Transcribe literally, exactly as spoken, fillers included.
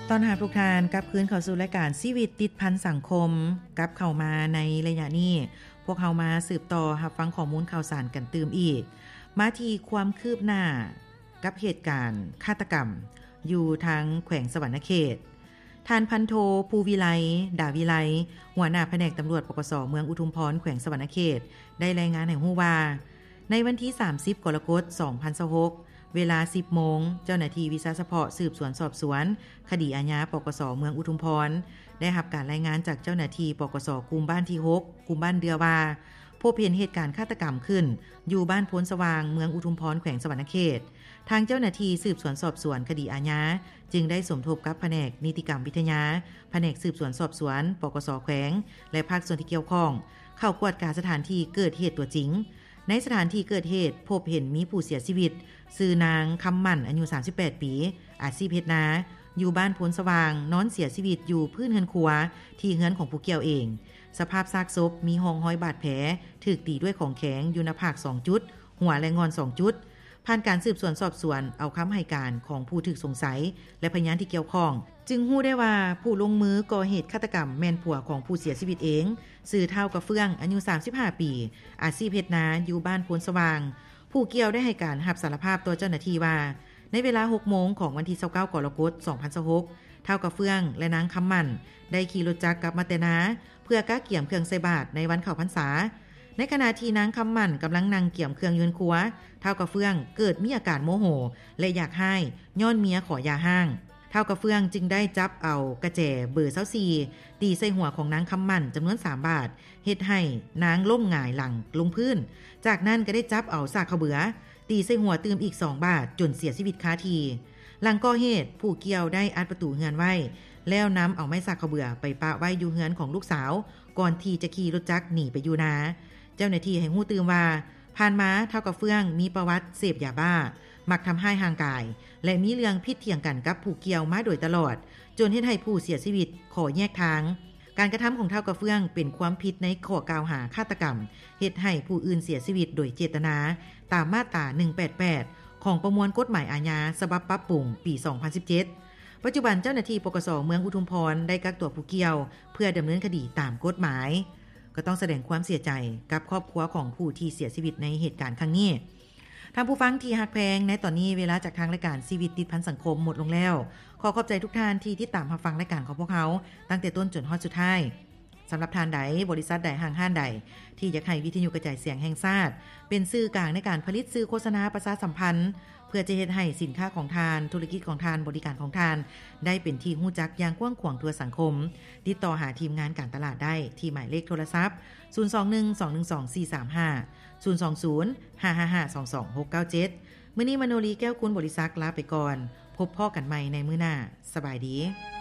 ตอนหาทุกทานกับคืนเข้าสู่รายการชีวิตติดพันสังคมกับเข้ามาในระยะนี้พวกเฮามาสืบต่อรับฟังข้อมูลข่าวสารกันตื่มอีกมาที่ความคืบหน้ากับเหตุการณ์ฆาตกรรมอยู่ทางแขวงสวรรณเขตท่านพันโทภูวิไลดาวิไลหัวหน้าแผนกตำรวจปปสเมืองอุทุมพรแขวงสวรรณเขตได้รายงานให้ฮู้ว่าในวันที่สามสิบกรกฎาคมสองพันยี่สิบหกเวลา สิบโมงเจ้าหน้าที่วิสาเฉพาะสืบสวนสอบสวนคดีอาญาปกสเมืองอุทุมพรได้รับการรายงานจากเจ้าหน้าที่ปกสกลุ่มบ้านที่หกกลุ่มบ้านเดือว่าพบเห็นเหตุการณ์ฆาตกรรมขึ้นอยู่บ้านโพนสว่างเมืองอุทุมพรแขวงสวรรณเขตทางเจ้าหน้าที่สืบสวนสอบสวนคดีอาญาจึงได้สมทบกับแผนกนิติกรรมวิทยาแผนกสืบสวนสอบสวนปกสแขวงและภาคส่วนที่เกี่ยวข้องเข้ากวดการสถานที่เกิดเหตุตัวจริงในสถานที่เกิดเหตุพบเห็นมีผู้เสียชีวิตชื่อนางคำมั่นอายุสามสิบแปดปีอาชีพเฮ็ดนาอยู่บ้านโพนสว่างนอนเสียชีวิตอยู่พื้นเฮือนครัวที่เฮือนของผู้เกี่ยวเองสภาพซากศพมีร่องรอยบาดแผลถูกตีด้วยของแข็งอยู่หน้าผากสองจุดหัวและงอนสองจุดผ่านการสืบสวนสอบสวนเอาคำให้การของผู้ถูกสงสัยและพยานที่เกี่ยวข้องจึงรู้ได้ว่าผู้ลงมือก่อเหตุฆาตกรรมแม่นผัวของผู้เสียชีวิตเองชื่อเฒ่ากะเฟืองอายุสามสิบห้าปีอาชีพเฮ็ดนาอยู่บ้านโพนสว่างผู้เกี่ยวได้ให้การรับสารภาพต่อเจ้าหน้าที่ว่าในเวลา หกโมงของวันที่ยี่สิบเก้ากรกฎาคมสองพันยี่สิบหกเฒ่ากะเฟืองและนางคำมั่นได้ขี่รถจักรกลับมาแต่นาเพื่อกะเกี่ยมเครื่องใส่บาตรในวันเข้าพรรษาในขณะที่นางคำมั่นกำลังนั่งเกี่ยมเครื่องยืนครัวเฒ่ากะเฟืองเกิดมีอาการโมโหและอยากให้ย้อนเมียขอยาห้างเฒ่ากะเฟืองจึงได้จับเอากระแจเบอร์ยี่สิบสี่ตีใส่หัวของนางคำมั่นจำนวนสามบาทเฮ็ดให้นางล้มหงายหลังลงพื้นจากนั้นก็ได้จับเอาสากข้าวเบือตีใส่หัวตื่มอีกสองบาทจนเสียชีวิตคาทีหลังก่อเหตุผู้เกี่ยวได้อัดประตูเฮือนไว้แล้วนำเอาไม้สากข้าวเบือไปปะไว้อยู่เฮือนของลูกสาวก่อนที่จะขี่รถจักรหนีไปอยู่นาเจ้าหน้าที่ให้ฮู้ตื่มว่าผ่านมาเฒ่ากะเฟืองมีประวัติเสพยาบ้ามักทำให้ห่างกายและมีเรื่องผิดเถียงกันกับผู้เกี่ยวมาโดยตลอดจนเฮ็ดให้ผู้เสียชีวิตขอแยกทางการกระทำของเฒ่ากะเฟืองเป็นความผิดในข้อกล่าวหาฆาตกรรมเฮ็ดให้ผู้อื่นเสียชีวิตโดยเจตนาตามมาตราหนึ่งแปดแปดของประมวลกฎหมายอาญาฉบับปรับปรุงปีสองพันสิบเจ็ดปัจจุบันเจ้าหน้าที่ปกสเมืองอุทุมพรได้กักตัวผู้เกี่ยวเพื่อดำเนินคดีตามกฎหมายก็ต้องแสดงความเสียใจกับครอบครัวของผู้ที่เสียชีวิตในเหตุการณ์ครั้งนี้ท่านผู้ฟังที่ฮักแพงในตอนนี้เวลาจากทางรายการชีวิตติดพันสังคมหมดลงแล้วขอขอบใจทุกท่านที่ติดตามรับฟังรายการของพวกเขาตั้งแต่ต้นจนฮอดสุดท้ายสำหรับทานใดบริษัทใดห้างห้านใดที่อยากให้วิทยุกระจายเสียงแห่งชาติเป็นสื่อกลางในการผลิตสื่อโฆษณาประชาสัมพันธ์เพื่อจะเฮ็ดให้สินค้าของทานธุรกิจของทานบริการของทานได้เป็นที่ฮู้จักอย่างกว้างขวางทั่วสังคมติดต่อหาทีมงานการตลาดได้ที่หมายเลขโทรศัพท์ศูนย์ สอง หนึ่ง สอง หนึ่ง สอง สี่ สาม ห้า ศูนย์ สอง ศูนย์ ห้า ห้า ห้า สอง สอง หก เก้า เจ็ดมื้อนี้มโนรีแก้วคุณบริษัทลาไปก่อนพบพ่อกันใหม่ในมื้อหน้าสบายดี